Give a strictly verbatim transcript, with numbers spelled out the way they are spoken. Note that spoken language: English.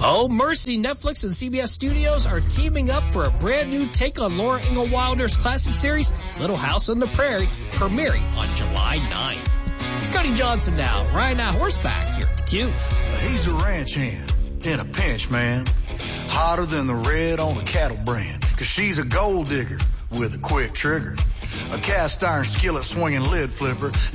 Oh, mercy, Netflix and C B S Studios are teaming up for a brand new take on Laura Ingalls Wilder's classic series, Little House on the Prairie, premiering on July ninth. It's Cody Johnson now, riding out horseback here at the Q. He's a ranch hand in a pinch, man. Hotter than the red on the cattle brand. Cause she's a gold digger with a quick trigger. A cast iron skillet swinging lid flipper.